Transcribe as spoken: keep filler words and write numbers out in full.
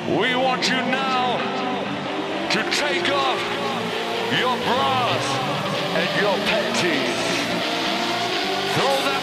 We want you now to take off your bras and your panties. Throw that